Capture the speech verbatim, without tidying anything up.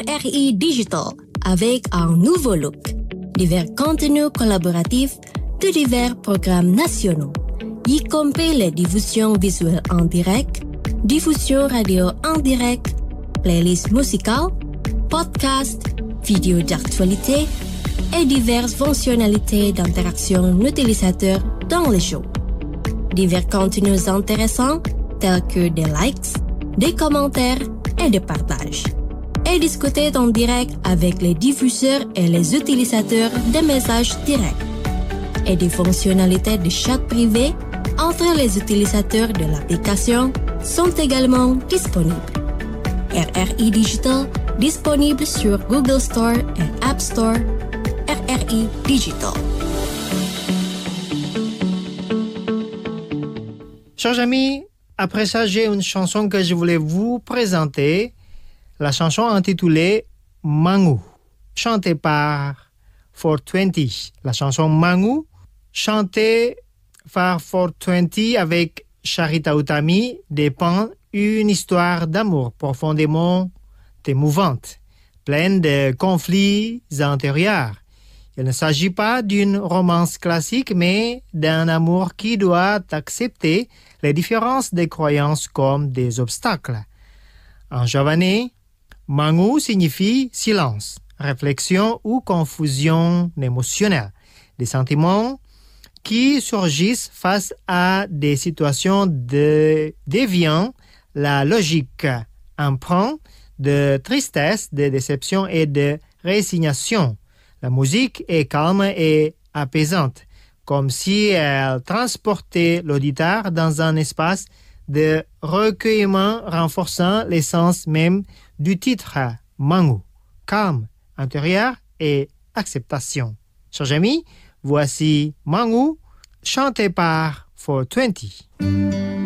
R I Digital avec un nouveau look. Divers contenus collaboratifs de divers programmes nationaux, y compris les diffusions visuelles en direct, diffusion radio en direct, playlists musicales, podcasts, vidéos d'actualité et diverses fonctionnalités d'interaction utilisateur dans le show. Divers contenus intéressants tels que des likes, des commentaires et des partages. Et discuter en direct avec les diffuseurs et les utilisateurs des messages directs. Et des fonctionnalités de chat privé entre les utilisateurs de l'application sont également disponibles. R R I Digital, disponible sur Google Store et App Store. R R I Digital. Chers amis, après ça, j'ai une chanson que je voulais vous présenter. La chanson intitulée Mangu, chantée par four twenty. La chanson Mangu, chantée par four twenty avec Charita Utami, dépeint une histoire d'amour profondément émouvante, pleine de conflits intérieurs. Il ne s'agit pas d'une romance classique, mais d'un amour qui doit accepter les différences des croyances comme des obstacles. En javanais, Mangu signifie silence, réflexion ou confusion émotionnelle, des sentiments qui surgissent face à des situations de déviant la logique, empreinte de tristesse, de déception et de résignation. La musique est calme et apaisante, comme si elle transportait l'auditeur dans un espace de recueillement renforçant l'essence même du titre Mangu, calme, intérieur et acceptation. Chers amis, voici Mangu, chanté par four twenty.